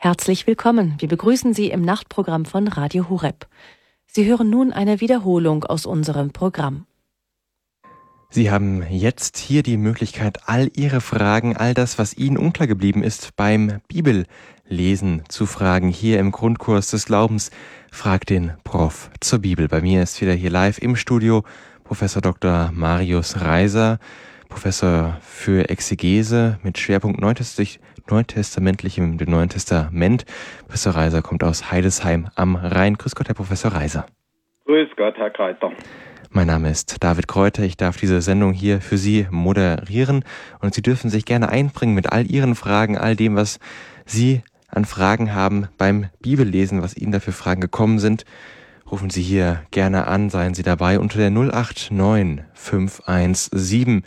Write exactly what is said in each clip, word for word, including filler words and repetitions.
Herzlich willkommen. Wir begrüßen Sie im Nachtprogramm von Radio Horeb. Sie hören nun eine Wiederholung aus unserem Programm. Sie haben jetzt hier die Möglichkeit, all Ihre Fragen, all das, was Ihnen unklar geblieben ist, beim Bibellesen zu fragen. Hier im Grundkurs des Glaubens, fragt den Prof zur Bibel. Bei mir ist wieder hier live im Studio Professor Doktor Marius Reiser, Professor für Exegese mit Schwerpunkt Neutestamentlichem, dem Neuen Testament. Professor Reiser kommt aus Heidesheim am Rhein. Grüß Gott, Herr Professor Reiser. Grüß Gott, Herr Kreiter. Mein Name ist David Kräuter. Ich darf diese Sendung hier für Sie moderieren und Sie dürfen sich gerne einbringen mit all Ihren Fragen, all dem, was Sie an Fragen haben beim Bibellesen, was Ihnen dafür Fragen gekommen sind. Rufen Sie hier gerne an, seien Sie dabei unter der null acht neun fünf eins sieben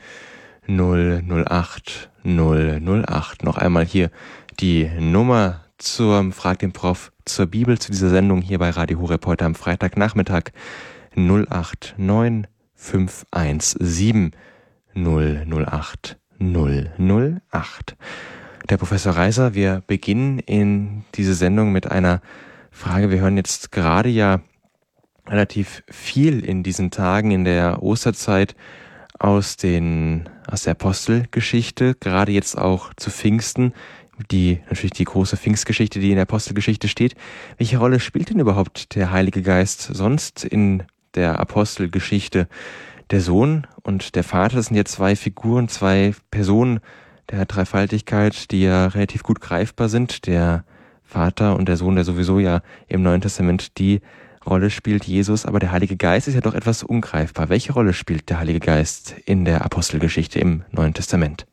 null null acht null null acht. Noch einmal hier die Nummer zur Frag den Prof zur Bibel, zu dieser Sendung hier bei Radio Horeb heute am Freitagnachmittag. null acht neun fünf eins sieben null null acht null null acht. Der Professor Reiser, wir beginnen in diese Sendung mit einer Frage. Wir hören jetzt gerade ja relativ viel in diesen Tagen in der Osterzeit aus den aus der Apostelgeschichte, gerade jetzt auch zu Pfingsten, die natürlich die große Pfingstgeschichte, die in der Apostelgeschichte steht. Welche Rolle spielt denn überhaupt der Heilige Geist sonst in der Apostelgeschichte? Der Sohn und der Vater, das sind ja zwei Figuren, zwei Personen der Dreifaltigkeit, die ja relativ gut greifbar sind. Der Vater und der Sohn, der sowieso ja im Neuen Testament die Rolle spielt, Jesus, aber der Heilige Geist ist ja doch etwas ungreifbar. Welche Rolle spielt der Heilige Geist in der Apostelgeschichte im Neuen Testament?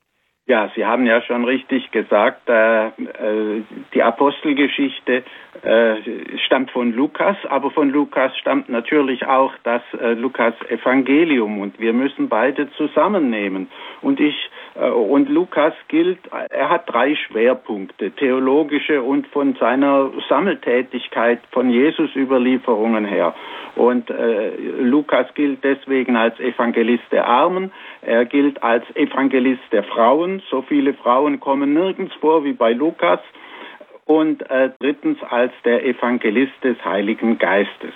Ja, Sie haben ja schon richtig gesagt, äh, äh, die Apostelgeschichte äh, stammt von Lukas, aber von Lukas stammt natürlich auch das äh, Lukas-Evangelium und wir müssen beide zusammennehmen. Und ich äh, und Lukas gilt, er hat drei Schwerpunkte, theologische und von seiner Sammeltätigkeit von Jesus-Überlieferungen her. Und äh, Lukas gilt deswegen als Evangelist der Armen, er gilt als Evangelist der Frauen, so viele Frauen kommen nirgends vor wie bei Lukas, und äh, drittens als der Evangelist des Heiligen Geistes.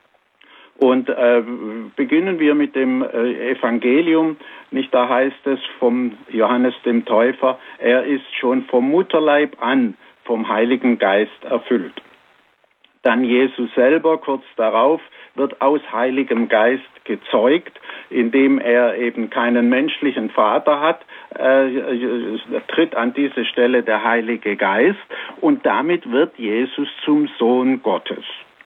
Und äh, beginnen wir mit dem äh, Evangelium, nicht, da heißt es vom Johannes dem Täufer, er ist schon vom Mutterleib an vom Heiligen Geist erfüllt. Dann Jesus selber, kurz darauf, wird aus Heiligem Geist gezeugt, indem er eben keinen menschlichen Vater hat, äh, tritt an diese Stelle der Heilige Geist und damit wird Jesus zum Sohn Gottes.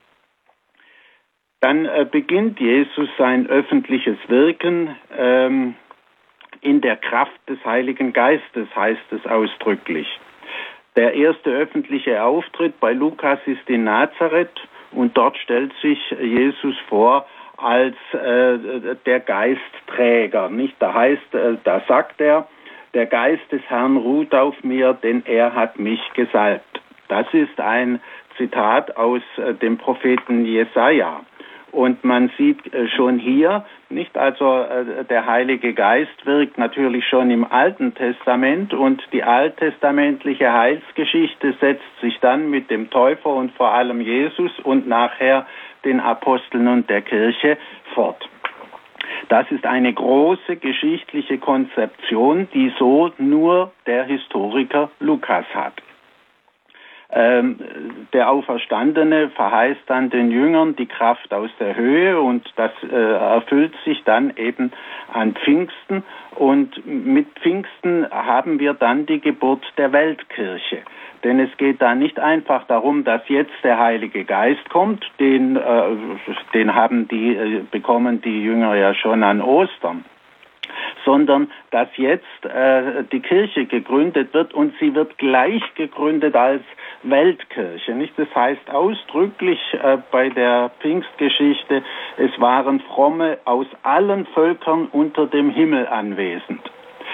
Dann äh, beginnt Jesus sein öffentliches Wirken ähm, in der Kraft des Heiligen Geistes, heißt es ausdrücklich. Der erste öffentliche Auftritt bei Lukas ist in Nazareth und dort stellt sich Jesus vor als äh, der Geistträger. Nicht? Da heißt, äh, da sagt er, der Geist des Herrn ruht auf mir, denn er hat mich gesalbt. Das ist ein Zitat aus äh, dem Propheten Jesaja. Und man sieht äh, schon hier, nicht, also äh, der Heilige Geist wirkt natürlich schon im Alten Testament und die alttestamentliche Heilsgeschichte setzt sich dann mit dem Täufer und vor allem Jesus und nachher den Aposteln und der Kirche fort. Das ist eine große geschichtliche Konzeption, die so nur der Historiker Lukas hat. Ähm, der Auferstandene verheißt dann den Jüngern die Kraft aus der Höhe und das äh, erfüllt sich dann eben an Pfingsten und mit Pfingsten haben wir dann die Geburt der Weltkirche. Denn es geht da nicht einfach darum, dass jetzt der Heilige Geist kommt, den, äh, den haben die, äh, bekommen die Jünger ja schon an Ostern, sondern dass jetzt äh, die Kirche gegründet wird und sie wird gleich gegründet als Weltkirche. Nicht? Das heißt ausdrücklich äh, bei der Pfingstgeschichte, es waren Fromme aus allen Völkern unter dem Himmel anwesend.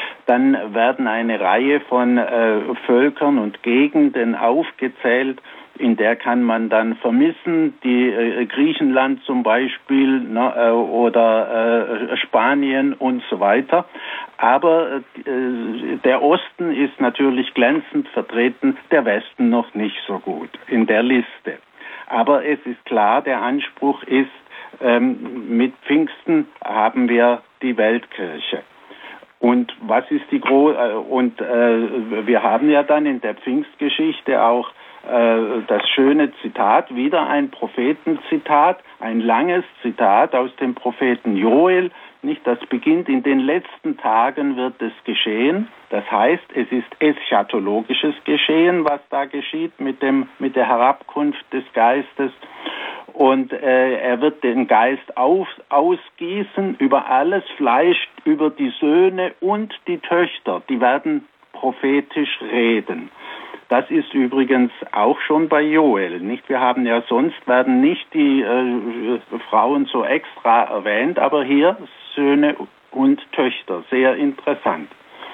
Dann werden eine Reihe von äh, Völkern und Gegenden aufgezählt, in der kann man dann vermissen, die äh, Griechenland zum Beispiel, ne, äh, oder äh, Spanien und so weiter. Aber äh, der Osten ist natürlich glänzend vertreten, der Westen noch nicht so gut in der Liste. Aber es ist klar, der Anspruch ist, ähm, mit Pfingsten haben wir die Weltkirche. Und was ist die Gro- äh, und äh, wir haben ja dann in der Pfingstgeschichte auch äh, das schöne Zitat, wieder ein Prophetenzitat, ein langes Zitat aus dem Propheten Joel. Nicht, das beginnt: In den letzten Tagen wird es geschehen. Das heißt, es ist eschatologisches Geschehen, was da geschieht mit dem mit der Herabkunft des Geistes. Und äh, er wird den Geist auf, ausgießen über alles Fleisch, über die Söhne und die Töchter. Die werden prophetisch reden. Das ist übrigens auch schon bei Joel, nicht? Wir haben ja sonst, werden nicht die äh, Frauen so extra erwähnt, aber hier Söhne und Töchter. Sehr interessant.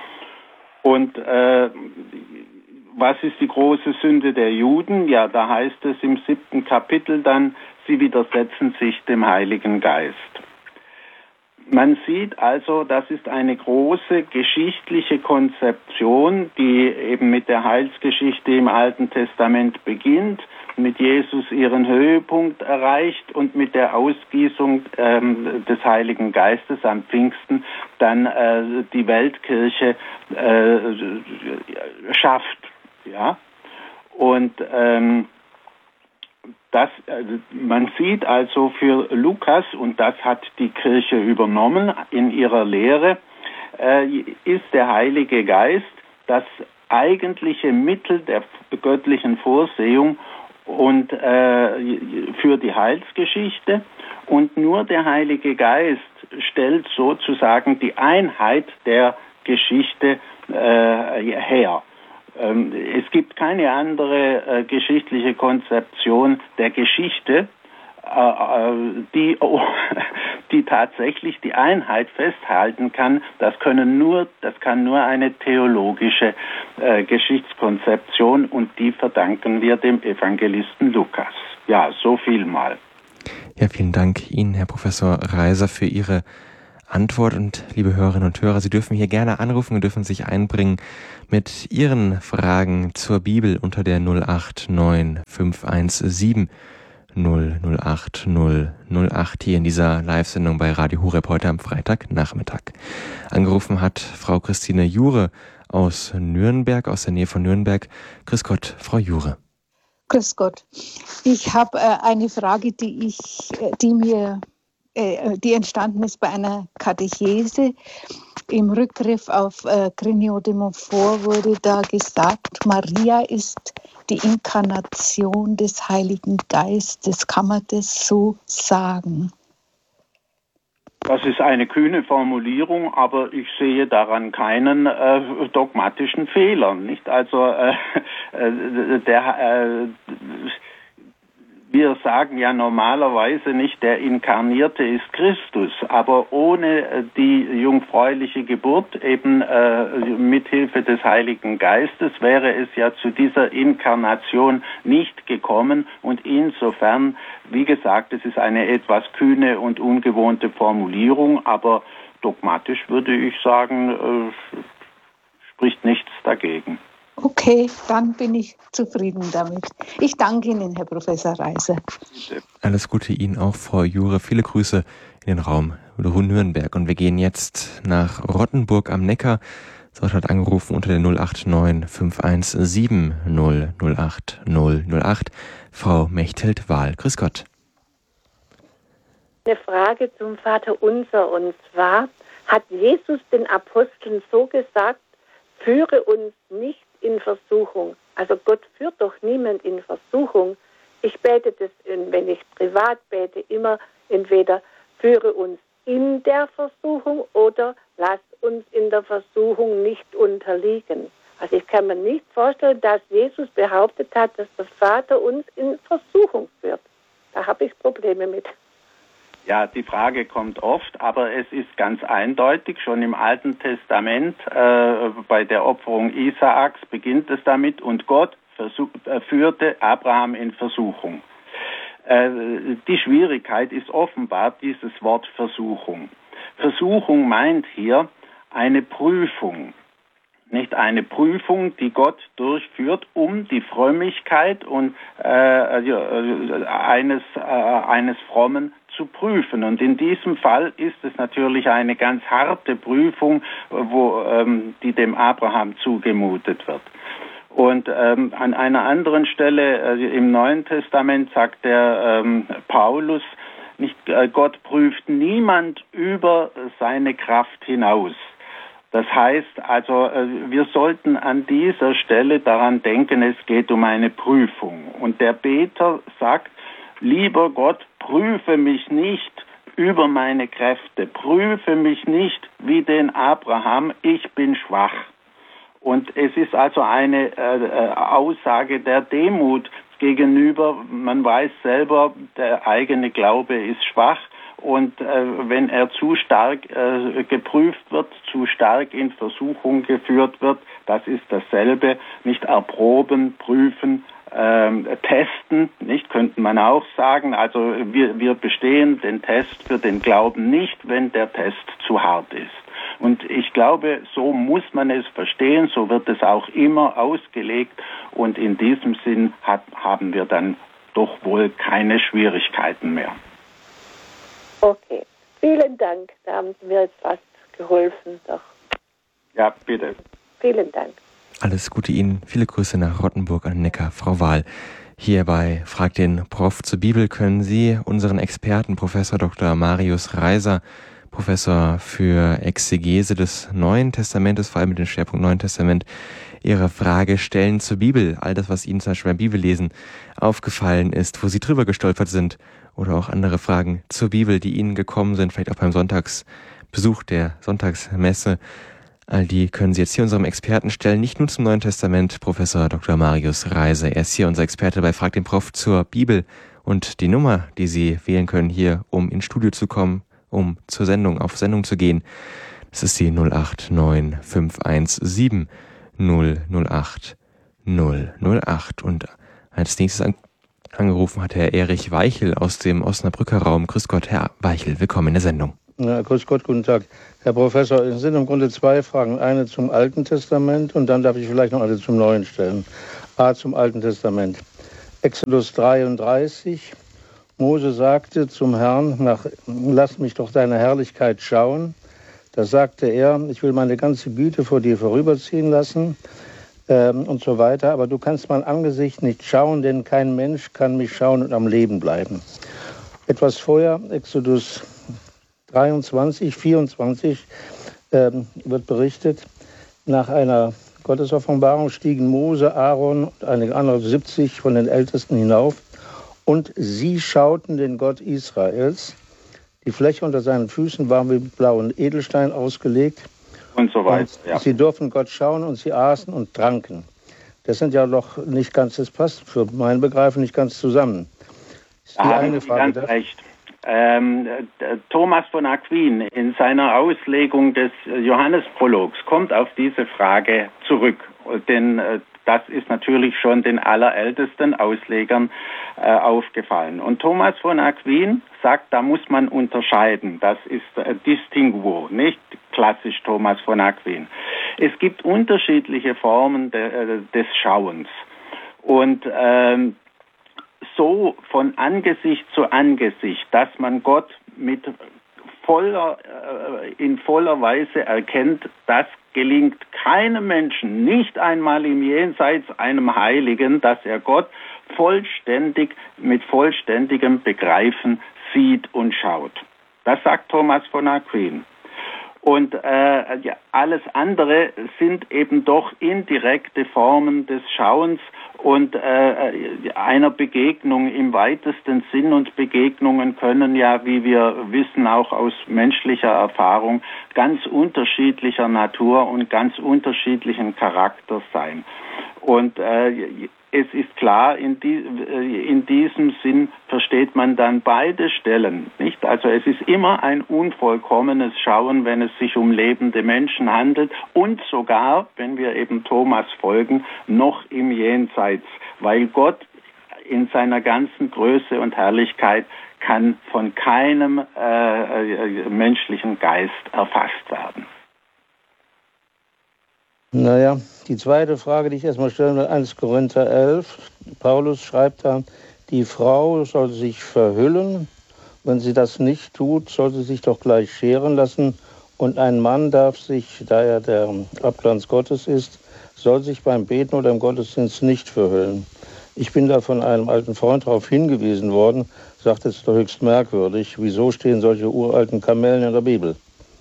Und äh, was ist die große Sünde der Juden? Ja, da heißt es im siebten Kapitel dann, sie widersetzen sich dem Heiligen Geist. Man sieht also, das ist eine große geschichtliche Konzeption, die eben mit der Heilsgeschichte im Alten Testament beginnt, mit Jesus ihren Höhepunkt erreicht und mit der Ausgießung ähm, des Heiligen Geistes am Pfingsten dann äh, die Weltkirche äh, schafft. Ja, und ähm, das, also man sieht also für Lukas, und das hat die Kirche übernommen in ihrer Lehre, äh, ist der Heilige Geist das eigentliche Mittel der göttlichen Vorsehung und äh, für die Heilsgeschichte, und nur der Heilige Geist stellt sozusagen die Einheit der Geschichte äh, her. Es gibt keine andere äh, geschichtliche Konzeption der Geschichte, äh, die, oh, die tatsächlich die Einheit festhalten kann. Das können nur, das kann nur eine theologische äh, Geschichtskonzeption, und die verdanken wir dem Evangelisten Lukas. Ja, so viel mal. Ja, vielen Dank Ihnen, Herr Professor Reiser, für Ihre Antwort. Und liebe Hörerinnen und Hörer, Sie dürfen hier gerne anrufen und dürfen sich einbringen mit Ihren Fragen zur Bibel unter der null acht neun fünf eins sieben null null acht null null acht hier in dieser Live-Sendung bei Radio Horeb heute am Freitagnachmittag. Angerufen hat Frau Christine Jure aus Nürnberg, aus der Nähe von Nürnberg. Grüß Gott, Frau Jure. Grüß Gott. Ich habe äh, eine Frage, die ich, die mir die entstanden ist bei einer Katechese. Im Rückgriff auf äh, Crenio de Montfort wurde da gesagt, Maria ist die Inkarnation des Heiligen Geistes. Kann man das so sagen? Das ist eine kühne Formulierung, aber ich sehe daran keinen äh, dogmatischen Fehler. Nicht? Also äh, äh, der äh, Wir sagen ja normalerweise nicht, der Inkarnierte ist Christus, aber ohne die jungfräuliche Geburt, eben äh, mithilfe des Heiligen Geistes, wäre es ja zu dieser Inkarnation nicht gekommen. Und insofern, wie gesagt, es ist eine etwas kühne und ungewohnte Formulierung, aber dogmatisch würde ich sagen, äh, spricht nichts dagegen. Okay, dann bin ich zufrieden damit. Ich danke Ihnen, Herr Professor Reiser. Alles Gute Ihnen auch, Frau Jure. Viele Grüße in den Raum Nürnberg. Und wir gehen jetzt nach Rottenburg am Neckar. Dort hat angerufen unter der null acht neun fünf eins sieben null null acht null null acht Frau Mechthild-Wahl. Grüß Gott. Eine Frage zum Vater Unser. Und zwar hat Jesus den Aposteln so gesagt, führe uns nicht in Versuchung. Also Gott führt doch niemand in Versuchung. Ich bete das, wenn ich privat bete, immer entweder führe uns in der Versuchung oder lass uns in der Versuchung nicht unterliegen. Also ich kann mir nicht vorstellen, dass Jesus behauptet hat, dass der Vater uns in Versuchung führt. Da habe ich Probleme mit. Ja, die Frage kommt oft, aber es ist ganz eindeutig, schon im Alten Testament, äh, bei der Opferung Isaaks beginnt es damit, und Gott versuch, äh, führte Abraham in Versuchung. Äh, die Schwierigkeit ist offenbar dieses Wort Versuchung. Versuchung meint hier eine Prüfung. Nicht eine Prüfung, die Gott durchführt, um die Frömmigkeit und, äh, eines, äh, eines Frommen zu prüfen. Und in diesem Fall ist es natürlich eine ganz harte Prüfung, wo, ähm, die dem Abraham zugemutet wird. Und ähm, an einer anderen Stelle äh, im Neuen Testament sagt der ähm, Paulus, nicht, äh, Gott prüft niemand über seine Kraft hinaus. Das heißt also, wir sollten an dieser Stelle daran denken, es geht um eine Prüfung. Und der Beter sagt, lieber Gott, prüfe mich nicht über meine Kräfte, prüfe mich nicht wie den Abraham, ich bin schwach. Und es ist also eine äh, Aussage der Demut gegenüber, man weiß selber, der eigene Glaube ist schwach. Und äh, wenn er zu stark äh, geprüft wird, zu stark in Versuchung geführt wird, das ist dasselbe, nicht erproben, prüfen, ähm, testen, nicht, könnte man auch sagen. Also wir, wir bestehen den Test für den Glauben nicht, wenn der Test zu hart ist. Und ich glaube, so muss man es verstehen, so wird es auch immer ausgelegt. Und in diesem Sinn hat, haben wir dann doch wohl keine Schwierigkeiten mehr. Okay, vielen Dank. Da haben Sie mir jetzt fast geholfen. Doch. Ja, bitte. Vielen Dank. Alles Gute Ihnen. Viele Grüße nach Rottenburg an Neckar, Frau Wahl. Hierbei fragt den Prof zur Bibel können Sie unseren Experten, Professor Doktor Marius Reiser, Professor für Exegese des Neuen Testamentes, vor allem mit dem Schwerpunkt Neuen Testament, Ihre Frage stellen zur Bibel. All das, was Ihnen zum Beispiel beim Bibellesen aufgefallen ist, wo Sie drüber gestolpert sind, oder auch andere Fragen zur Bibel, die Ihnen gekommen sind, vielleicht auch beim Sonntagsbesuch der Sonntagsmesse. All die können Sie jetzt hier unserem Experten stellen, nicht nur zum Neuen Testament, Professor Doktor Marius Reiser. Er ist hier unser Experte bei Frag den Prof zur Bibel. Und die Nummer, die Sie wählen können hier, um ins Studio zu kommen, um zur Sendung, auf Sendung zu gehen, das ist die null acht neun fünf eins sieben null null acht null null acht. Und als nächstes an Angerufen hat Herr Erich Weichel aus dem Osnabrücker Raum. Grüß Gott, Herr Weichel, willkommen in der Sendung. Ja, grüß Gott, guten Tag. Herr Professor, es sind im Grunde zwei Fragen. Eine zum Alten Testament und dann darf ich vielleicht noch eine zum Neuen stellen. A, zum Alten Testament. Exodus dreiunddreißig. Mose sagte zum Herrn, nach, lass mich doch deine Herrlichkeit schauen. Da sagte er, ich will meine ganze Güte vor dir vorüberziehen lassen. Ähm, und so weiter. Aber du kannst mein Angesicht nicht schauen, denn kein Mensch kann mich schauen und am Leben bleiben. Etwas vorher, Exodus dreiundzwanzig, vierundzwanzig, ähm, wird berichtet, nach einer Gottesoffenbarung stiegen Mose, Aaron und einige andere siebzig von den Ältesten hinauf und sie schauten den Gott Israels. Die Fläche unter seinen Füßen war mit blauen Edelstein ausgelegt. Und so weiter, und ja. Sie durften Gott schauen und sie aßen und tranken. Das sind ja doch nicht ganz, das passt für mein Begreifen nicht ganz zusammen. Da haben Sie ganz recht. Ähm, Thomas von Aquin in seiner Auslegung des Johannesprologs kommt auf diese Frage zurück. Denn äh, das ist natürlich schon den allerältesten Auslegern äh, aufgefallen. Und Thomas von Aquin sagt, da muss man unterscheiden. Das ist äh, Distinguo, nicht klassisch Thomas von Aquin. Es gibt unterschiedliche Formen de, äh, des Schauens. Und ähm, so von Angesicht zu Angesicht, dass man Gott mit voller, äh, in voller Weise erkennt, das gelingt keinem Menschen, nicht einmal im Jenseits einem Heiligen, dass er Gott vollständig, mit vollständigem Begreifen sieht und schaut. Das sagt Thomas von Aquin. Und äh, ja, alles andere sind eben doch indirekte Formen des Schauens und äh, einer Begegnung im weitesten Sinn. Und Begegnungen können ja, wie wir wissen, auch aus menschlicher Erfahrung ganz unterschiedlicher Natur und ganz unterschiedlichen Charakter sein. Und äh, es ist klar, in, die, in diesem Sinn versteht man dann beide Stellen, nicht? Also es ist immer ein unvollkommenes Schauen, wenn es sich um lebende Menschen handelt und sogar, wenn wir eben Thomas folgen, noch im Jenseits, weil Gott in seiner ganzen Größe und Herrlichkeit kann von keinem äh, menschlichen Geist erfasst werden. Naja, die zweite Frage, die ich erstmal stellen will, erster Korinther elf. Paulus schreibt da, die Frau soll sich verhüllen. Wenn sie das nicht tut, soll sie sich doch gleich scheren lassen. Und ein Mann darf sich, da er der Abglanz Gottes ist, soll sich beim Beten oder im Gottesdienst nicht verhüllen. Ich bin da von einem alten Freund darauf hingewiesen worden, sagt, es ist doch höchst merkwürdig. Wieso stehen solche uralten Kamellen in der Bibel?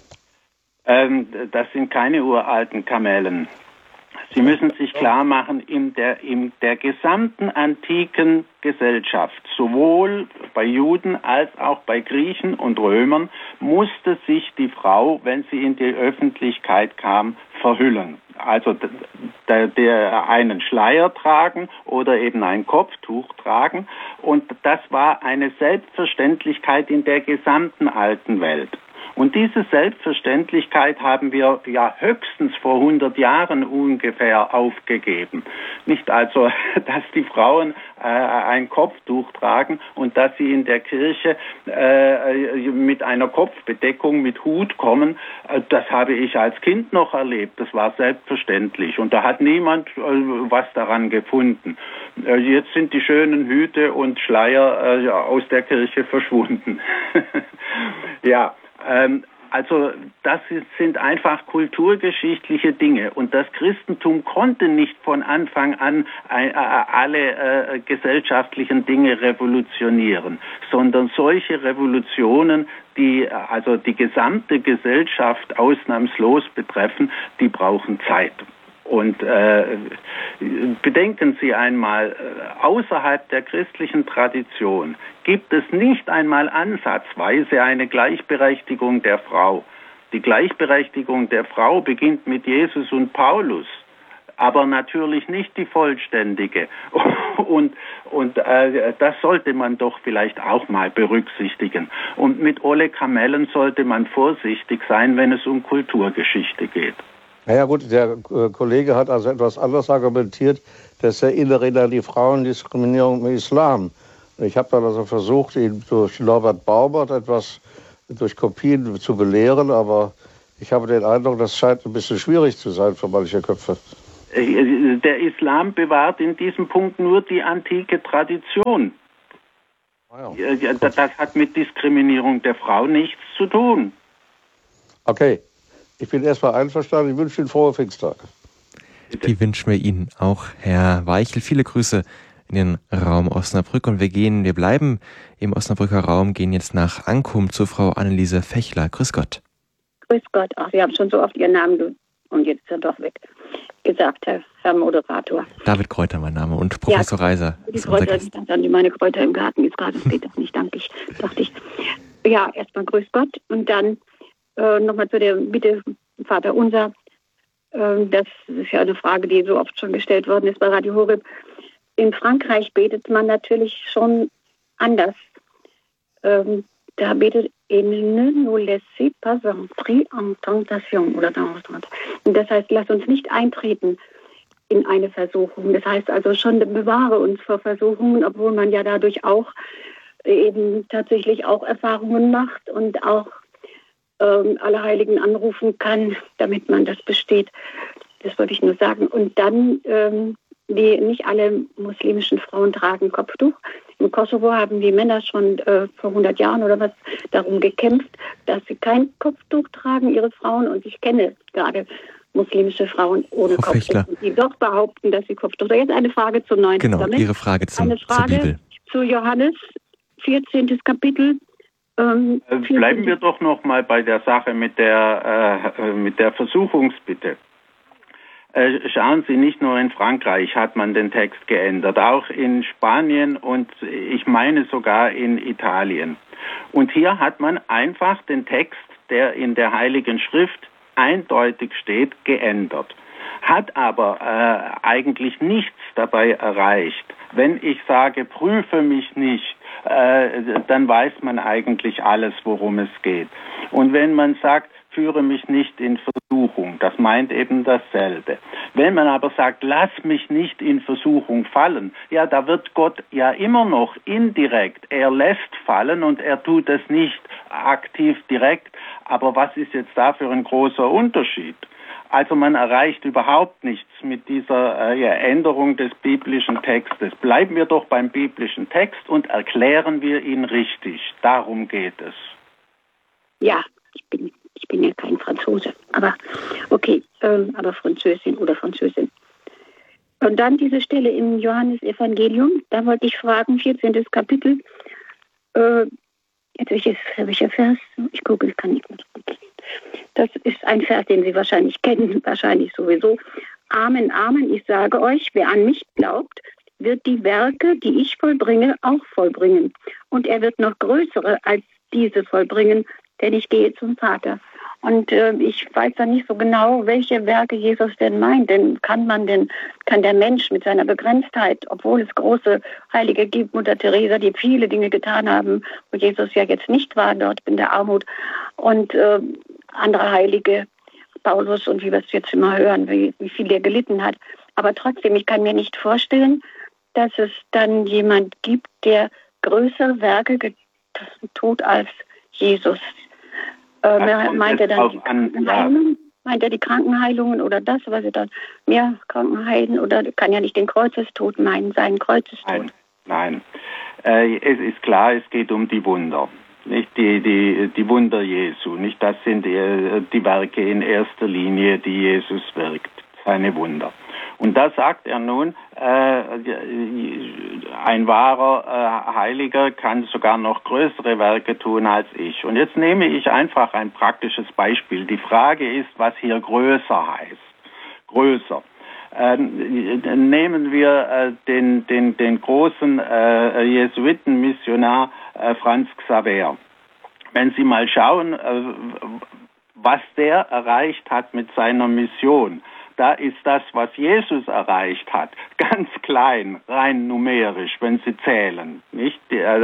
Ähm, das sind keine uralten Kamellen. Sie müssen sich klar machen, in der, in der gesamten antiken Gesellschaft, sowohl bei Juden als auch bei Griechen und Römern, musste sich die Frau, wenn sie in die Öffentlichkeit kam, verhüllen. Also der, der einen Schleier tragen oder eben ein Kopftuch tragen. Und das war eine Selbstverständlichkeit in der gesamten alten Welt. Und diese Selbstverständlichkeit haben wir ja höchstens vor hundert Jahren ungefähr aufgegeben. Nicht also, dass die Frauen äh, ein Kopftuch tragen und dass sie in der Kirche äh, mit einer Kopfbedeckung, mit Hut kommen, äh, das habe ich als Kind noch erlebt. Das war selbstverständlich und da hat niemand äh, was daran gefunden. Äh, jetzt sind die schönen Hüte und Schleier äh, aus der Kirche verschwunden. Ja. Also das sind einfach kulturgeschichtliche Dinge und das Christentum konnte nicht von Anfang an alle gesellschaftlichen Dinge revolutionieren, sondern solche Revolutionen, die also die gesamte Gesellschaft ausnahmslos betreffen, die brauchen Zeit. Und äh, bedenken Sie einmal, außerhalb der christlichen Tradition gibt es nicht einmal ansatzweise eine Gleichberechtigung der Frau. Die Gleichberechtigung der Frau beginnt mit Jesus und Paulus, aber natürlich nicht die vollständige. Und, und äh, das sollte man doch vielleicht auch mal berücksichtigen. Und mit Olle Kamellen sollte man vorsichtig sein, wenn es um Kulturgeschichte geht. Naja gut, der äh, Kollege hat also etwas anderes argumentiert. Das erinnere an die Frauendiskriminierung im Islam. Ich habe dann also versucht, ihn durch Norbert Baumert etwas durch Kopien zu belehren, aber ich habe den Eindruck, das scheint ein bisschen schwierig zu sein für manche Köpfe. Der Islam bewahrt in diesem Punkt nur die antike Tradition. Ah ja, das hat mit Diskriminierung der Frau nichts zu tun. Okay. Ich bin erstmal einverstanden. Ich wünsche Ihnen frohe Pfingsttage. Die wünschen wir Ihnen auch, Herr Weichel. Viele Grüße in den Raum Osnabrück. Und wir gehen, wir bleiben im Osnabrücker Raum, gehen jetzt nach Ankum zu Frau Anneliese Fechler. Grüß Gott. Grüß Gott. Ach, Sie haben schon so oft Ihren Namen und jetzt ist er doch weg gesagt, Herr, Herr Moderator. David Kräuter, mein Name, und Professor ja, Reiser. Die Kräuter, dann meine Kräuter im Garten jetzt gerade, das geht doch nicht, danke ich, dachte ich. Ja, erstmal Grüß Gott und dann Äh, nochmal zu der Bitte, Vater Unser. Äh, das ist ja eine Frage, die so oft schon gestellt worden ist bei Radio Horeb. In Frankreich betet man natürlich schon anders. Ähm, da betet "Et ne nous laissez pas entrer en tentation" oder und das heißt, lass uns nicht eintreten in eine Versuchung. Das heißt also schon, bewahre uns vor Versuchungen, obwohl man ja dadurch auch eben tatsächlich auch Erfahrungen macht und auch alle Heiligen anrufen kann, damit man das besteht. Das wollte ich nur sagen. Und dann, ähm, die, nicht alle muslimischen Frauen tragen Kopftuch. Im Kosovo haben die Männer schon äh, vor hundert Jahren oder was darum gekämpft, dass sie kein Kopftuch tragen, ihre Frauen. Und ich kenne gerade muslimische Frauen ohne Frau Kopftuch, Fechler, die doch behaupten, dass sie Kopftuch tragen. Jetzt eine Frage zum Neuen Genau, Testament. Ihre Frage zum, eine Frage zur Bibel. Zu Johannes, vierzehntes Kapitel. Ähm, Bleiben wir doch noch mal bei der Sache mit der, äh, mit der Versuchungsbitte. Äh, schauen Sie, nicht nur in Frankreich hat man den Text geändert, auch in Spanien und ich meine sogar in Italien. Und hier hat man einfach den Text, der in der Heiligen Schrift eindeutig steht, geändert. hat aber äh, eigentlich nichts dabei erreicht. Wenn ich sage, prüfe mich nicht, äh, dann weiß man eigentlich alles, worum es geht. Und wenn man sagt, führe mich nicht in Versuchung, das meint eben dasselbe. Wenn man aber sagt, lass mich nicht in Versuchung fallen, ja, da wird Gott ja immer noch indirekt, er lässt fallen und er tut es nicht aktiv direkt. Aber was ist jetzt da für ein großer Unterschied? Also man erreicht überhaupt nichts mit dieser äh, ja, Änderung des biblischen Textes. Bleiben wir doch beim biblischen Text und erklären wir ihn richtig. Darum geht es. Ja, ich bin, ich bin ja kein Franzose, aber okay, ähm, aber Französin oder Französin. Und dann diese Stelle im Johannesevangelium, da wollte ich fragen, vierzehntes Kapitel, äh, jetzt welches, welcher Vers? Ich gucke, ich kann nicht mehr. Das ist ein Vers, den Sie wahrscheinlich kennen, wahrscheinlich sowieso. Amen, Amen, ich sage euch, wer an mich glaubt, wird die Werke, die ich vollbringe, auch vollbringen. Und er wird noch größere als diese vollbringen, denn ich gehe zum Vater. Und äh, ich weiß da nicht so genau, welche Werke Jesus denn meint. Denn kann man denn, kann der Mensch mit seiner Begrenztheit, obwohl es große Heilige gibt, Mutter Teresa, die viele Dinge getan haben, wo Jesus ja jetzt nicht war, dort in der Armut, und äh, andere Heilige, Paulus und wie wir es jetzt immer hören, wie, wie viel er gelitten hat. Aber trotzdem, ich kann mir nicht vorstellen, dass es dann jemand gibt, der größere Werke tut als Jesus. Äh, meint er dann die Krankenheilungen? Meint er die Krankenheilungen oder das, was er dann mehr Krankenheilen, oder kann ja nicht den Kreuzestod meinen, seinen Kreuzestod? Nein, nein. Äh, es ist klar, es geht um die Wunder. Nicht die, die, die Wunder Jesu, nicht das sind die, die Werke in erster Linie, die Jesus wirkt, seine Wunder. Und da sagt er nun, äh, ein wahrer äh, Heiliger kann sogar noch größere Werke tun als ich. Und jetzt nehme ich einfach ein praktisches Beispiel. Die Frage ist, was hier größer heißt. Größer. Äh, nehmen wir äh, den, den, den großen äh, Jesuitenmissionar äh, Franz Xaver. Wenn Sie mal schauen, äh, was der erreicht hat mit seiner Mission, da ist das, was Jesus erreicht hat, ganz klein, rein numerisch, wenn Sie zählen, nicht?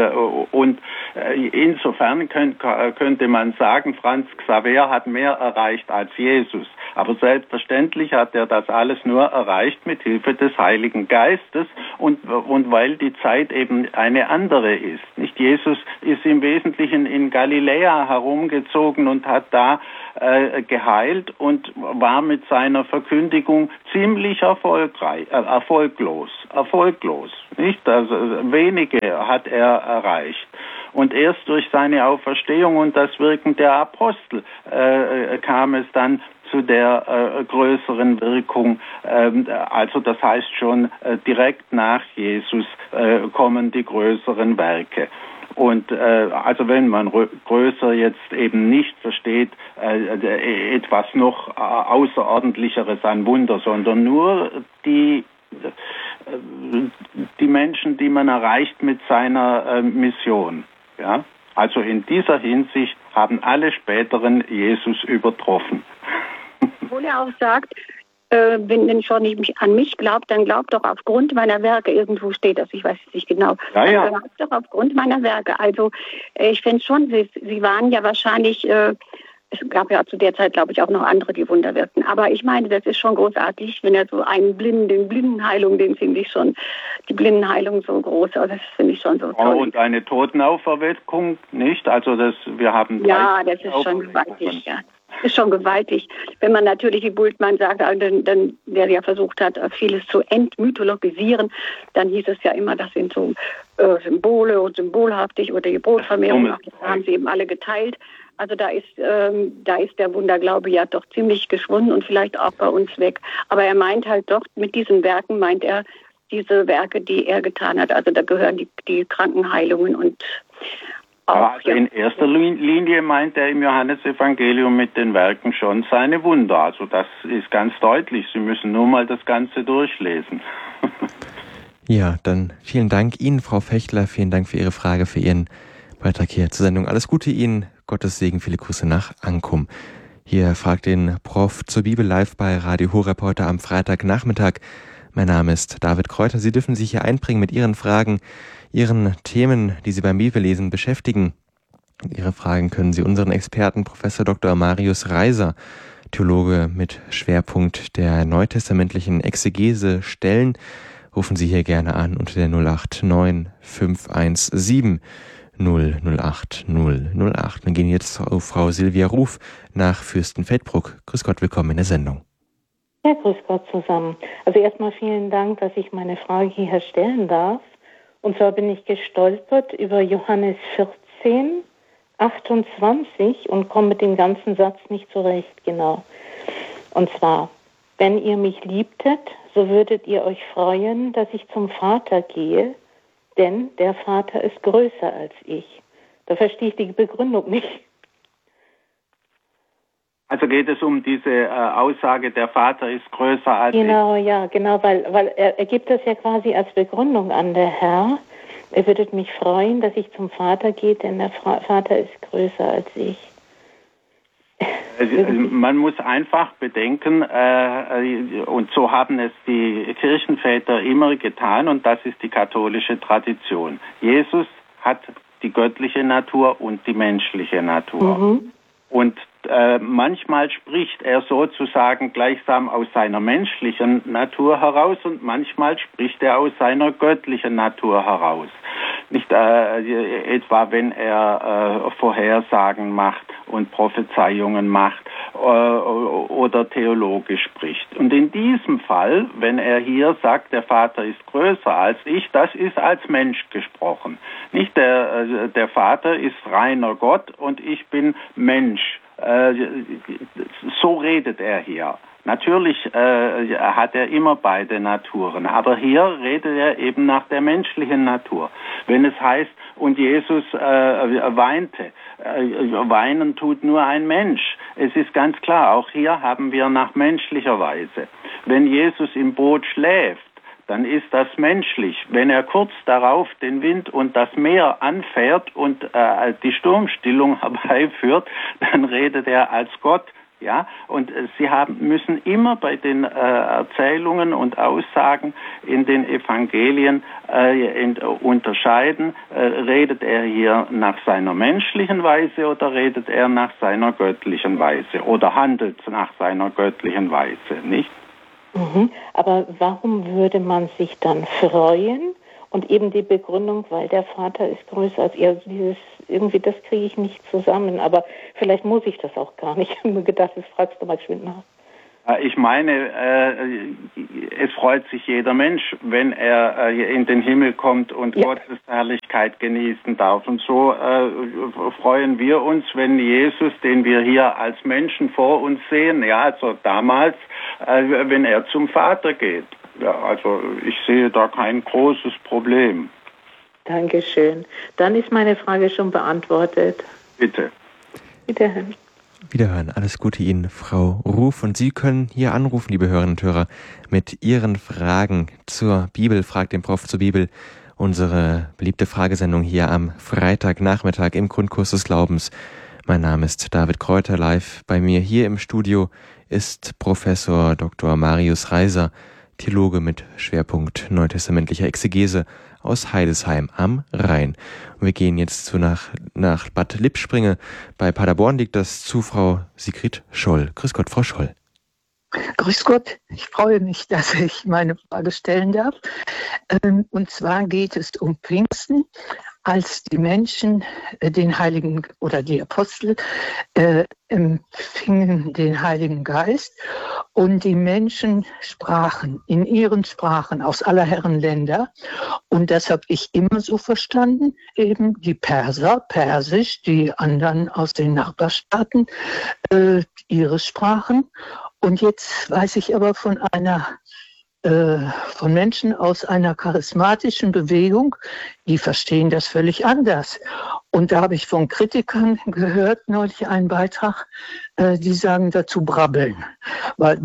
Und insofern könnte man sagen, Franz Xaver hat mehr erreicht als Jesus. Aber selbstverständlich hat er das alles nur erreicht mit Hilfe des Heiligen Geistes und, und weil die Zeit eben eine andere ist, nicht? Jesus ist im Wesentlichen in Galiläa herumgezogen und hat da äh, geheilt und war mit seiner Verkündigung ziemlich erfolgreich, äh, erfolglos, erfolglos, nicht? Also wenige hat er erreicht. Und erst durch seine Auferstehung und das Wirken der Apostel äh, kam es dann zu der äh, größeren Wirkung. Ähm, also das heißt schon, äh, direkt nach Jesus äh, kommen die größeren Werke. Und äh, also wenn man größer jetzt eben nicht versteht, äh, etwas noch äh, Außerordentlicheres an Wunder, sondern nur die äh, die Menschen, die man erreicht mit seiner äh, Mission. Ja? Also in dieser Hinsicht haben alle späteren Jesus übertroffen. Obwohl er auch sagt, äh, wenn denn schon nicht an mich glaubt, dann glaubt doch aufgrund meiner Werke. Irgendwo steht das, ich weiß es nicht genau. Ja, ja. Dann glaubt doch aufgrund meiner Werke. Also äh, ich finde schon, sie, sie waren ja wahrscheinlich, äh, es gab ja zu der Zeit, glaube ich, auch noch andere, die Wunder wirkten. Aber ich meine, das ist schon großartig, wenn er so einen Blinden, den Blindenheilung, den finde ich schon, die Blindenheilung so groß. Also das finde ich schon so toll. Oh, und eine Totenauferweckung, nicht? Also das, wir haben ja, das ist schon gewaltig, ja. Ist schon gewaltig. Wenn man natürlich, wie Bultmann sagt, dann, dann, der ja versucht hat, vieles zu entmythologisieren, dann hieß es ja immer, das sind so äh, Symbole und symbolhaftig oder die Brotvermehrung, das haben sie eben alle geteilt. Also da ist, ähm, da ist der Wunderglaube ja doch ziemlich geschwunden und vielleicht auch bei uns weg. Aber er meint halt doch, mit diesen Werken meint er diese Werke, die er getan hat. Also da gehören die, die Krankenheilungen und auch, also in erster Linie meint er im Johannesevangelium mit den Werken schon seine Wunder. Also das ist ganz deutlich. Sie müssen nur mal das Ganze durchlesen. Ja, dann vielen Dank Ihnen, Frau Fechtler. Vielen Dank für Ihre Frage, für Ihren Beitrag hier zur Sendung. Alles Gute Ihnen. Gottes Segen. Viele Grüße nach Ankum. Hier fragt den Prof zur Bibel live bei Radio Horeb heute am Freitagnachmittag. Mein Name ist David Kräuter. Sie dürfen sich hier einbringen mit Ihren Fragen, Ihren Themen, die Sie beim Bibellesen beschäftigen. Ihre Fragen können Sie unseren Experten Professor Doktor Marius Reiser, Theologe mit Schwerpunkt der neutestamentlichen Exegese, stellen. Rufen Sie hier gerne an unter der null acht neun fünf eins sieben null null acht null null acht. Wir gehen jetzt auf Frau Silvia Ruf nach Fürstenfeldbruck. Grüß Gott, willkommen in der Sendung. Ja, grüß Gott zusammen. Also erstmal vielen Dank, dass ich meine Frage hier stellen darf. Und zwar bin ich gestolpert über Johannes vierzehn, achtundzwanzig und komme mit dem ganzen Satz nicht zurecht, genau. Und zwar, wenn ihr mich liebtet, so würdet ihr euch freuen, dass ich zum Vater gehe, denn der Vater ist größer als ich. Da verstehe ich die Begründung nicht. Also geht es um diese äh, Aussage, der Vater ist größer als Genau, ich? ja, genau, weil, weil er, er gibt das ja quasi als Begründung an, der Herr. Er würde mich freuen, dass ich zum Vater gehe, denn der Fra- Vater ist größer als ich. Also, man muss einfach bedenken, äh, und so haben es die Kirchenväter immer getan, und das ist die katholische Tradition. Jesus hat die göttliche Natur und die menschliche Natur. Mhm. Und äh, manchmal spricht er sozusagen gleichsam aus seiner menschlichen Natur heraus und manchmal spricht er aus seiner göttlichen Natur heraus. Nicht äh, etwa, wenn er äh, Vorhersagen macht und Prophezeiungen macht äh, oder theologisch spricht. Und in diesem Fall, wenn er hier sagt, der Vater ist größer als ich, das ist als Mensch gesprochen. Nicht der, äh, der Vater ist reiner Gott und ich bin Mensch. Äh, so redet er hier. Natürlich äh, hat er immer beide Naturen, aber hier redet er eben nach der menschlichen Natur. Wenn es heißt, und Jesus äh, weinte, äh, weinen tut nur ein Mensch. Es ist ganz klar, auch hier haben wir nach menschlicher Weise. Wenn Jesus im Boot schläft, dann ist das menschlich. Wenn er kurz darauf den Wind und das Meer anfährt und äh, die Sturmstillung herbeiführt, dann redet er als Gott. Ja, und äh, Sie haben, müssen immer bei den äh, Erzählungen und Aussagen in den Evangelien äh, in, äh, unterscheiden, äh, redet er hier nach seiner menschlichen Weise oder redet er nach seiner göttlichen Weise oder handelt nach seiner göttlichen Weise, nicht? Mhm. Aber warum würde man sich dann freuen? Und eben die Begründung, weil der Vater ist größer als er. Dieses, irgendwie, das kriege ich nicht zusammen. Aber vielleicht muss ich das auch gar nicht. Ich habe mir gedacht, das fragst du mal geschwind nach. Ich meine, äh, es freut sich jeder Mensch, wenn er äh, in den Himmel kommt und ja. Gottes Herrlichkeit genießen darf. Und so äh, freuen wir uns, wenn Jesus, den wir hier als Menschen vor uns sehen, ja, also damals, äh, wenn er zum Vater geht. Ja, also ich sehe da kein großes Problem. Dankeschön. Dann ist meine Frage schon beantwortet. Bitte. Wiederhören. Wiederhören. Alles Gute Ihnen, Frau Ruf. Und Sie können hier anrufen, liebe Hörerinnen und Hörer, mit Ihren Fragen zur Bibel. Fragt den Prof zur Bibel. Unsere beliebte Fragesendung hier am Freitagnachmittag im Grundkurs des Glaubens. Mein Name ist David Kräuter. Live bei mir hier im Studio ist Professor Doktor Marius Reiser, Theologe mit Schwerpunkt neutestamentlicher Exegese aus Heidesheim am Rhein. Und wir gehen jetzt zu nach, nach Bad Lippspringe. Bei Paderborn liegt das zu Frau Sigrid Scholl. Grüß Gott, Frau Scholl. Grüß Gott, ich freue mich, dass ich meine Frage stellen darf. Und zwar geht es um Pfingsten, als die Menschen den Heiligen oder die Apostel äh, empfingen den Heiligen Geist und die Menschen sprachen in ihren Sprachen aus aller Herren Länder. Und das habe ich immer so verstanden, eben die Perser, Persisch, die anderen aus den Nachbarstaaten, äh, ihre Sprachen. Und jetzt weiß ich aber von einer von Menschen aus einer charismatischen Bewegung, die verstehen das völlig anders. Und da habe ich von Kritikern gehört, neulich einen Beitrag, die sagen dazu brabbeln. Weil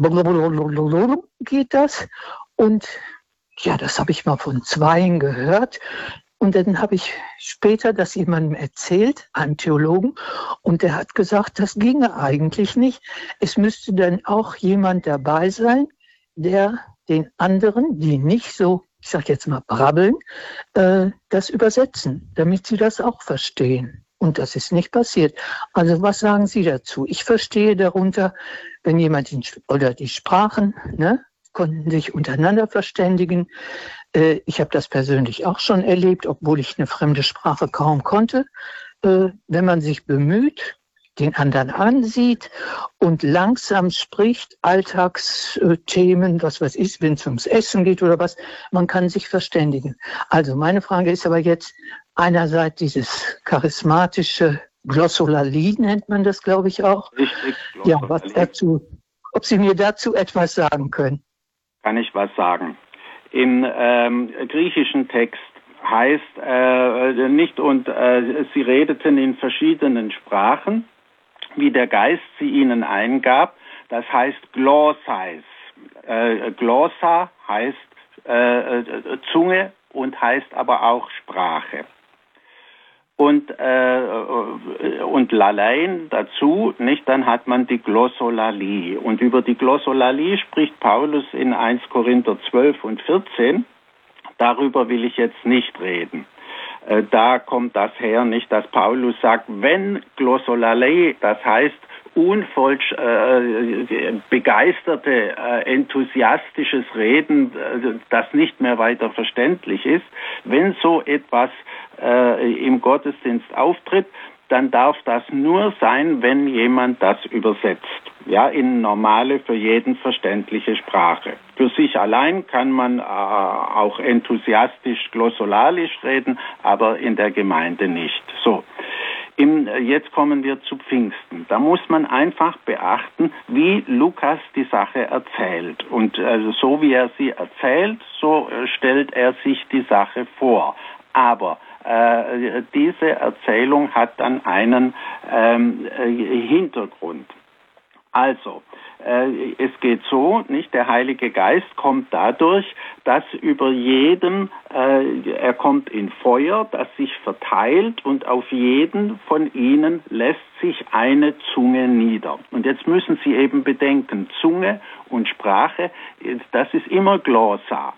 geht das. Und ja, das habe ich mal von Zweien gehört. Und dann habe ich später das jemandem erzählt, einem Theologen, und der hat gesagt, das ginge eigentlich nicht. Es müsste dann auch jemand dabei sein, der den anderen, die nicht so, ich sage jetzt mal brabbeln, äh, das übersetzen, damit sie das auch verstehen. Und das ist nicht passiert. Also was sagen Sie dazu? Ich verstehe darunter, wenn jemand in, oder die Sprachen, ne, konnten sich untereinander verständigen. Äh, ich habe das persönlich auch schon erlebt, obwohl ich eine fremde Sprache kaum konnte. Äh, wenn man sich bemüht, den anderen ansieht und langsam spricht, Alltagsthemen, was weiß ich, wenn es ums Essen geht oder was, man kann sich verständigen. Also meine Frage ist aber jetzt einerseits dieses charismatische Glossolalie, nennt man das, glaube ich, auch. Richtig, ja, was dazu, ob Sie mir dazu etwas sagen können. Kann ich was sagen? Im ähm, griechischen Text heißt äh, nicht, und äh, sie redeten in verschiedenen Sprachen, wie der Geist sie ihnen eingab. Das heißt Glossais. Äh, Glossa heißt äh, Zunge und heißt aber auch Sprache. Und, äh, und Lalein dazu, nicht, dann hat man die Glossolalie. Und über die Glossolalie spricht Paulus in erster Korinther zwölf und vierzehn. Darüber will ich jetzt nicht reden. Äh, da kommt das her, nicht, dass Paulus sagt, wenn Glossolalie, das heißt unvoll äh, begeisterte, äh, enthusiastisches Reden, äh, das nicht mehr weiter verständlich ist, wenn so etwas äh, im Gottesdienst auftritt, dann darf das nur sein, wenn jemand das übersetzt. Ja, in normale, für jeden verständliche Sprache. Für sich allein kann man äh, auch enthusiastisch glossolalisch reden, aber in der Gemeinde nicht. So. Im, jetzt kommen wir zu Pfingsten. Da muss man einfach beachten, wie Lukas die Sache erzählt. Und also so wie er sie erzählt, so stellt er sich die Sache vor. Aber äh, diese Erzählung hat dann einen ähm, Hintergrund. Also, äh, es geht so, nicht, der Heilige Geist kommt dadurch, dass über jeden, äh, er kommt in Feuer, das sich verteilt, und auf jeden von ihnen lässt sich eine Zunge nieder. Und jetzt müssen Sie eben bedenken, Zunge und Sprache, das ist immer Glossa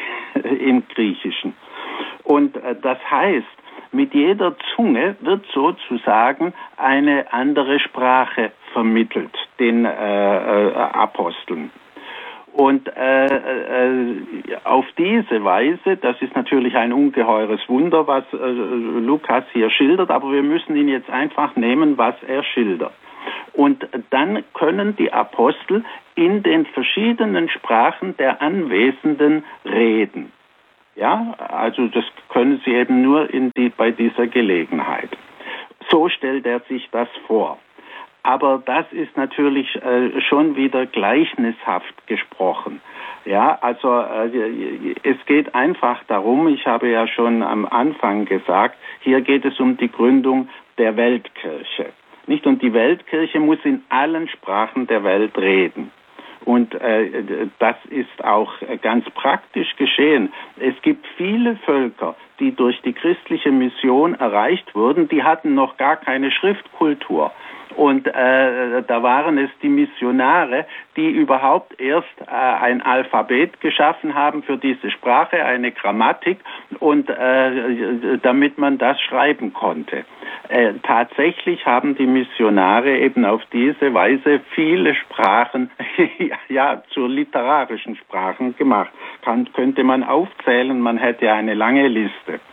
im Griechischen. Und äh, das heißt, mit jeder Zunge wird sozusagen eine andere Sprache vermittelt, den äh, äh, Aposteln. Und äh, äh, auf diese Weise, das ist natürlich ein ungeheures Wunder, was äh, Lukas hier schildert, aber wir müssen ihn jetzt einfach nehmen, was er schildert. Und dann können die Apostel in den verschiedenen Sprachen der Anwesenden reden. Ja, also das können sie eben nur in die, bei dieser Gelegenheit. So stellt er sich das vor. Aber das ist natürlich äh, schon wieder gleichnishaft gesprochen. Ja, also äh, es geht einfach darum, ich habe ja schon am Anfang gesagt, hier geht es um die Gründung der Weltkirche. Nicht? Und die Weltkirche muss in allen Sprachen der Welt reden. Und äh, das ist auch ganz praktisch geschehen. Es gibt viele Völker, die durch die christliche Mission erreicht wurden, die hatten noch gar keine Schriftkultur. Und äh, da waren es die Missionare, die überhaupt erst äh, ein Alphabet geschaffen haben für diese Sprache, eine Grammatik, und äh, damit man das schreiben konnte. Äh, tatsächlich haben die Missionare eben auf diese Weise viele Sprachen ja zur literarischen Sprachen gemacht. Kann, könnte man aufzählen, man hätte eine lange Liste.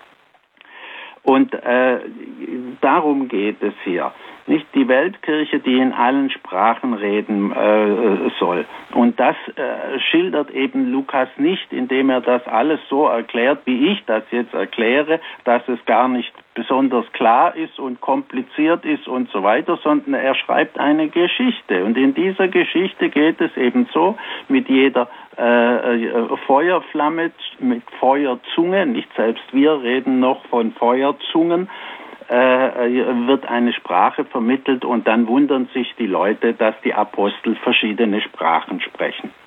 Und äh, darum geht es hier. Nicht die Weltkirche, die in allen Sprachen reden äh, soll. Und das äh, schildert eben Lukas nicht, indem er das alles so erklärt, wie ich das jetzt erkläre, dass es gar nicht besonders klar ist und kompliziert ist und so weiter, sondern er schreibt eine Geschichte. Und in dieser Geschichte geht es eben so, mit jeder äh, Feuerflamme, mit Feuerzunge, nicht selbst wir reden noch von Feuerzungen, Äh, wird eine Sprache vermittelt, und dann wundern sich die Leute, dass die Apostel verschiedene Sprachen sprechen.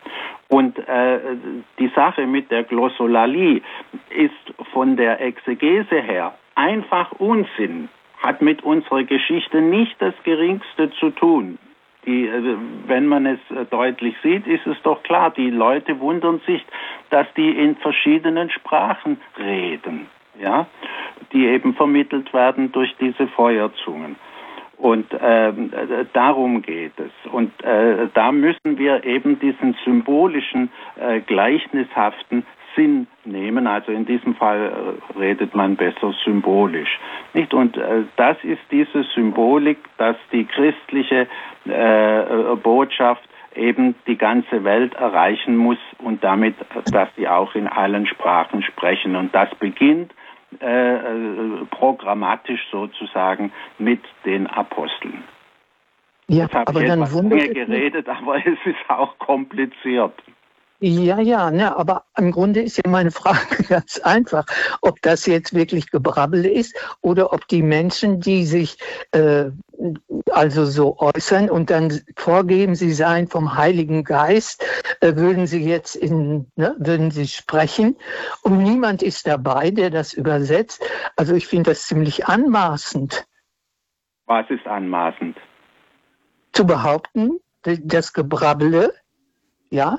Und äh, die Sache mit der Glossolalie ist von der Exegese her einfach Unsinn, hat mit unserer Geschichte nicht das Geringste zu tun. Die, also wenn man es deutlich sieht, ist es doch klar, die Leute wundern sich, dass die in verschiedenen Sprachen reden, ja, die eben vermittelt werden durch diese Feuerzungen. Und äh, darum geht es. Und äh, da müssen wir eben diesen symbolischen, äh, gleichnishaften Sinn nehmen. Also in diesem Fall äh, redet man besser symbolisch, nicht? Und äh, das ist diese Symbolik, dass die christliche äh, Botschaft eben die ganze Welt erreichen muss und damit, dass sie auch in allen Sprachen sprechen. Und das beginnt Äh, äh, programmatisch sozusagen mit den Aposteln. Ja, Jetzt habe aber ich dann etwas wundert lange geredet, aber es ist auch kompliziert. Ja, ja, ne, aber im Grunde ist ja meine Frage ganz einfach, ob das jetzt wirklich Gebrabbel ist oder ob die Menschen, die sich äh, also so äußern und dann vorgeben, sie seien vom Heiligen Geist, äh, würden sie jetzt in, ne, würden sie sprechen und niemand ist dabei, der das übersetzt. Also ich finde das ziemlich anmaßend. Was ist anmaßend? Zu behaupten, das Gebrabbele, ja,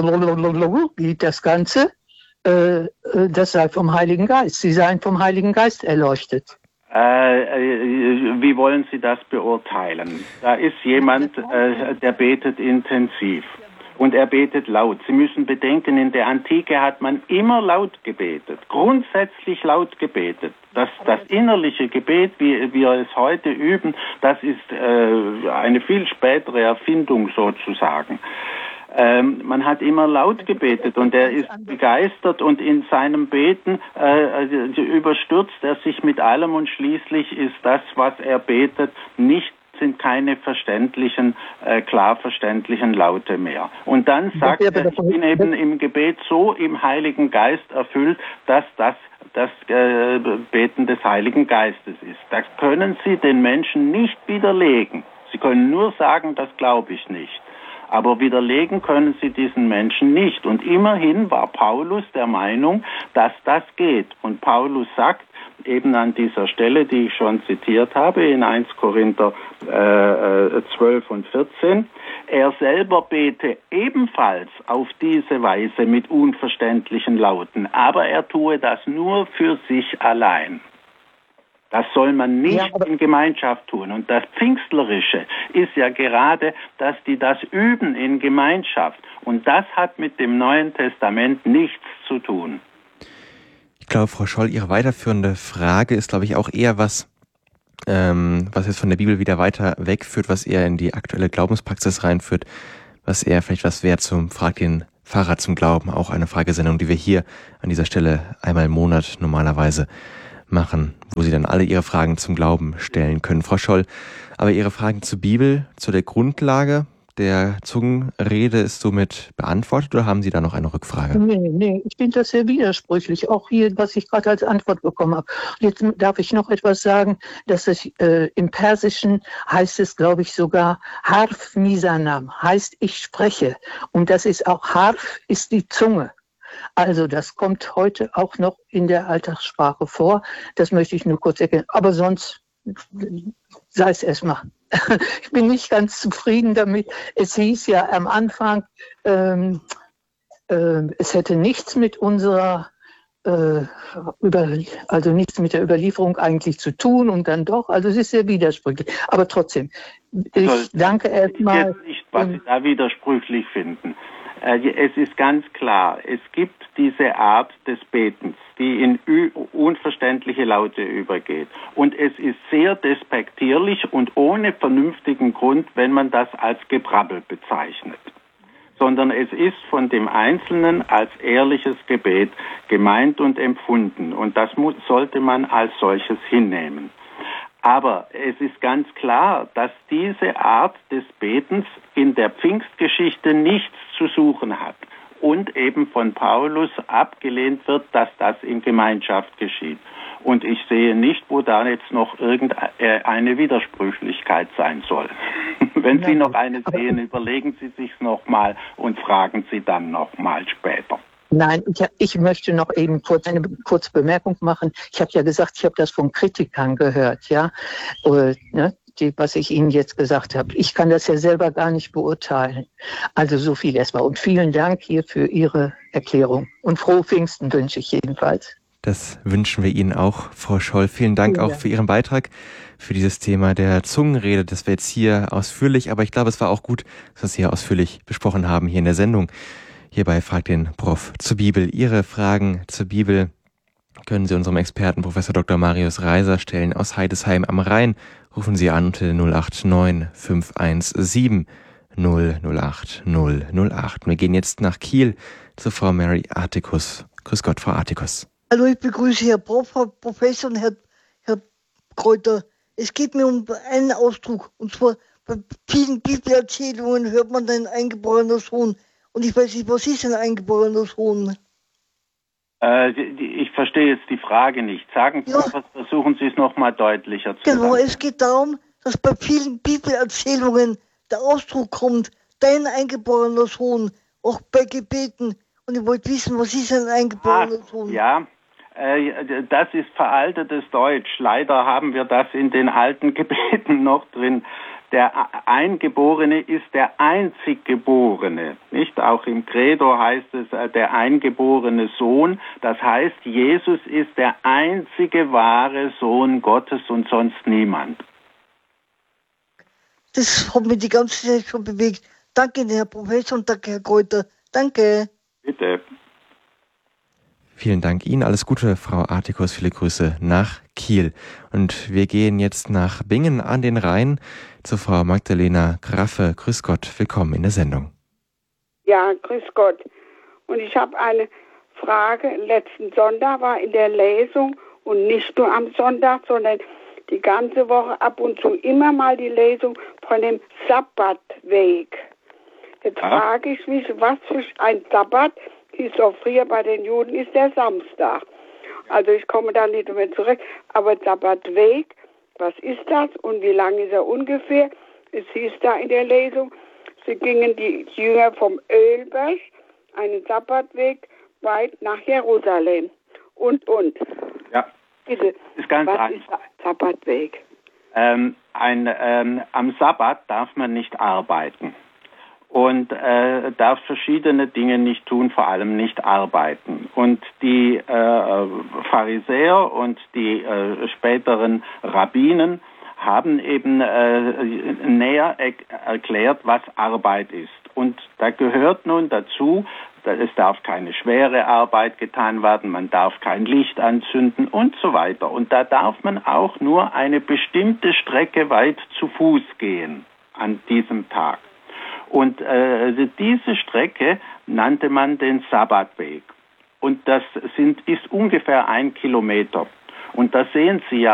geht das Ganze, äh, das sei vom Heiligen Geist. Sie seien vom Heiligen Geist erleuchtet. Äh, äh, wie wollen Sie das beurteilen? Da ist jemand, äh, der betet intensiv und er betet laut. Sie müssen bedenken, in der Antike hat man immer laut gebetet, grundsätzlich laut gebetet. Das, das innerliche Gebet, wie wir es heute üben, das ist äh, eine viel spätere Erfindung sozusagen. Ähm, man hat immer laut gebetet und er ist begeistert und in seinem Beten äh, also überstürzt er sich mit allem und schließlich ist das, was er betet, nicht sind keine verständlichen, äh, klar verständlichen Laute mehr. Und dann sagt er, ich bin eben im Gebet so im Heiligen Geist erfüllt, dass das das äh, Beten des Heiligen Geistes ist. Das können Sie den Menschen nicht widerlegen. Sie können nur sagen, das glaube ich nicht. Aber widerlegen können sie diesen Menschen nicht. Und immerhin war Paulus der Meinung, dass das geht. Und Paulus sagt eben an dieser Stelle, die ich schon zitiert habe, in erster Korinther äh, zwölf und vierzehn, er selber bete ebenfalls auf diese Weise mit unverständlichen Lauten, aber er tue das nur für sich allein. Das soll man nicht ja, in Gemeinschaft tun. Und das Pfingstlerische ist ja gerade, dass die das üben in Gemeinschaft. Und das hat mit dem Neuen Testament nichts zu tun. Ich glaube, Frau Scholl, Ihre weiterführende Frage ist, glaube ich, auch eher was, ähm, was jetzt von der Bibel wieder weiter wegführt, was eher in die aktuelle Glaubenspraxis reinführt, was eher vielleicht was wäre zum Frag den Pfarrer zum Glauben, auch eine Fragesendung, die wir hier an dieser Stelle einmal im Monat normalerweise machen, wo Sie dann alle Ihre Fragen zum Glauben stellen können. Frau Scholl, aber Ihre Fragen zur Bibel, zu der Grundlage der Zungenrede ist somit beantwortet oder haben Sie da noch eine Rückfrage? Nee, nee, ich finde das sehr widersprüchlich, auch hier, was ich gerade als Antwort bekommen habe. Jetzt darf ich noch etwas sagen, dass es äh, im Persischen heißt es, glaube ich, sogar Harf Misanam, heißt ich spreche. Und das ist auch Harf ist die Zunge. Also das kommt heute auch noch in der Alltagssprache vor. Das möchte ich nur kurz erklären. Aber sonst sei es erstmal. Ich bin nicht ganz zufrieden damit. Es hieß ja am Anfang, ähm, äh, es hätte nichts mit unserer, äh, über, also nichts mit der Überlieferung eigentlich zu tun und dann doch. Also es ist sehr widersprüchlich. Aber trotzdem, ich also, danke erstmal. Jetzt nicht, was Sie da widersprüchlich finden. Es ist ganz klar, es gibt diese Art des Betens, die in unverständliche Laute übergeht. Und es ist sehr despektierlich und ohne vernünftigen Grund, wenn man das als Gebrabbel bezeichnet. Sondern es ist von dem Einzelnen als ehrliches Gebet gemeint und empfunden. Und das muss, sollte man als solches hinnehmen. Aber es ist ganz klar, dass diese Art des Betens in der Pfingstgeschichte nichts zu suchen hat und eben von Paulus abgelehnt wird, dass das in Gemeinschaft geschieht. Und ich sehe nicht, wo da jetzt noch irgendeine Widersprüchlichkeit sein soll. Wenn Sie noch eine sehen, überlegen Sie sich's nochmal und fragen Sie dann nochmal später. Nein, ich, ich möchte noch eben kurz eine kurze Bemerkung machen. Ich habe ja gesagt, ich habe das von Kritikern gehört, ja, und, ne, die, was ich Ihnen jetzt gesagt habe. Ich kann das ja selber gar nicht beurteilen. Also so viel erstmal. Und vielen Dank hier für Ihre Erklärung. Und frohe Pfingsten wünsche ich jedenfalls. Das wünschen wir Ihnen auch, Frau Scholl. Vielen Dank auch für Ihren Beitrag, für dieses Thema der Zungenrede. Das war jetzt hier ausführlich, aber ich glaube, es war auch gut, dass wir es hier ausführlich besprochen haben, hier in der Sendung. Hierbei fragt den Prof zur Bibel. Ihre Fragen zur Bibel können Sie unserem Experten Professor Doktor Marius Reiser stellen aus Heidesheim am Rhein. Rufen Sie an unter null acht neun fünf eins sieben null null acht null null acht. Wir gehen jetzt nach Kiel zu Frau Mary Artikus. Grüß Gott, Frau Artikus. Hallo, ich begrüße Herr Prof, Herr Professor und Herr, Herr Kräuter. Es geht mir um einen Ausdruck. Und zwar bei vielen Bibelerzählungen hört man den eingeborener Sohn. Und ich weiß nicht, was ist ein eingeborener Sohn? Äh, ich verstehe jetzt die Frage nicht. Sagen Sie, ja. was, versuchen Sie es nochmal deutlicher zu sagen. Genau, es geht darum, dass bei vielen Bibelerzählungen der Ausdruck kommt, dein eingeborener Sohn, auch bei Gebeten. Und ich wollte wissen, was ist ein eingeborener ah, Sohn? Ja, äh, das ist veraltetes Deutsch. Leider haben wir das in den alten Gebeten noch drin. Der Eingeborene ist der einzig Geborene, nicht? Auch im Credo heißt es äh, der eingeborene Sohn. Das heißt, Jesus ist der einzige wahre Sohn Gottes und sonst niemand. Das hat mich die ganze Zeit schon bewegt. Danke, Herr Professor, und danke, Herr Kräuter. Danke. Bitte. Vielen Dank Ihnen. Alles Gute, Frau Artikus. Viele Grüße nach Kiel. Und wir gehen jetzt nach Bingen an den Rhein zu Frau Magdalena Graffe. Grüß Gott, willkommen in der Sendung. Ja, grüß Gott. Und ich habe eine Frage. Letzten Sonntag war in der Lesung und nicht nur am Sonntag, sondern die ganze Woche ab und zu immer mal die Lesung von dem Sabbatweg. Jetzt ja. frage ich mich, was für ein Sabbat hieß doch früher bei den Juden, ist der Samstag. Also ich komme da nicht mehr zurück. Aber Sabbatweg, was ist das und wie lang ist er ungefähr? Es hieß da in der Lesung, sie gingen die Jünger vom Ölberg, einen Sabbatweg, weit nach Jerusalem. Und, und. Ja, bitte, ist ganz was einfach. ist Sabbatweg? Ähm, ein, ähm, am Sabbat darf man nicht arbeiten. Und äh, darf verschiedene Dinge nicht tun, vor allem nicht arbeiten. Und die äh, Pharisäer und die äh, späteren Rabbinen haben eben äh, näher er- erklärt, was Arbeit ist. Und da gehört nun dazu, es darf keine schwere Arbeit getan werden, man darf kein Licht anzünden und so weiter. Und da darf man auch nur eine bestimmte Strecke weit zu Fuß gehen an diesem Tag. Und äh, diese Strecke nannte man den Sabbatweg. Und das sind, ist ungefähr ein Kilometer. Und da sehen Sie ja